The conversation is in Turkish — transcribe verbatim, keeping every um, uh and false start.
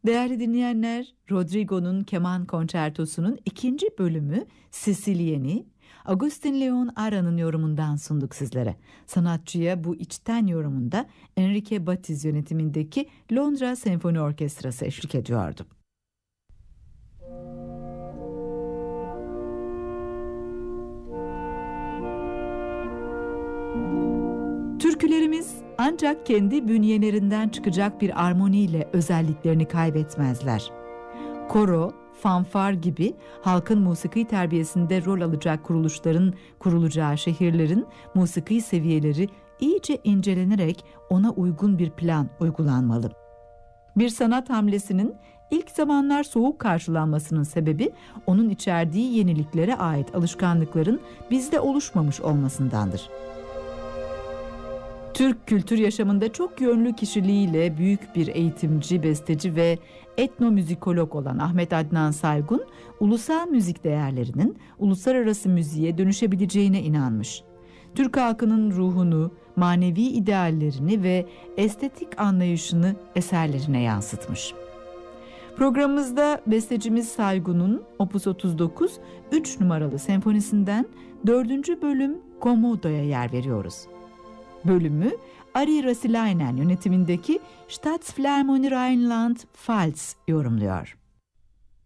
Değerli dinleyenler, Rodrigo'nun keman konçertosunun ikinci bölümü Sicilieni, Agustin Leon Ara'nın yorumundan sunduk sizlere. Sanatçıya bu içten yorumunda Enrique Batiz yönetimindeki Londra Senfoni Orkestrası eşlik ediyordu. Türkülerimiz ancak kendi bünyelerinde çıkacak bir armoniyle özelliklerini kaybetmezler. Koro, fanfar gibi halkın musiki terbiyesinde rol alacak kuruluşların kurulacağı şehirlerin musiki seviyeleri iyice incelenerek ona uygun bir plan uygulanmalı. Bir sanat hamlesinin ilk zamanlar soğuk karşılanmasının sebebi onun içerdiği yeniliklere ait alışkanlıkların bizde oluşmamış olmasındandır. Türk kültür yaşamında çok yönlü kişiliğiyle büyük bir eğitimci, besteci ve etnomüzikolog olan Ahmet Adnan Saygun, ulusal müzik değerlerinin uluslararası müziğe dönüşebileceğine inanmış. Türk halkının ruhunu, manevi ideallerini ve estetik anlayışını eserlerine yansıtmış. Programımızda bestecimiz Saygun'un Opus otuz dokuz üç numaralı senfonisinden dördüncü bölüm Komodo'ya yer veriyoruz. Bölümü Ari Rasilainen yönetimindeki Staatsphilharmonie Rheinland-Pfalz yorumluyor.